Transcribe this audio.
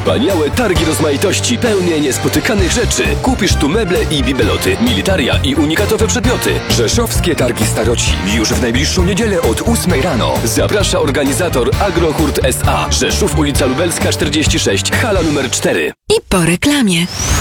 Wspaniałe targi rozmaitości, pełne niespotykanych rzeczy. Kupisz tu meble i bibeloty, militaria i unikatowe przedmioty. Rzeszowskie Targi Staroci. Już w najbliższą niedzielę od 8 rano. Zaprasza organizator Agrohurt S.A. Rzeszów, ulica Lubelska 46, hala numer 4. I po reklamie.